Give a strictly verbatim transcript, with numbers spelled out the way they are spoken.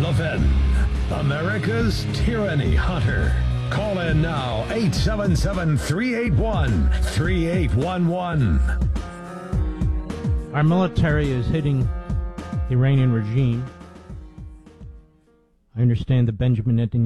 LaVenne, America's Tyranny Hunter. Call in now, eight seven seven, three eight one, three eight one one. Our military is hitting the Iranian regime. I understand the Benjamin Netanyahu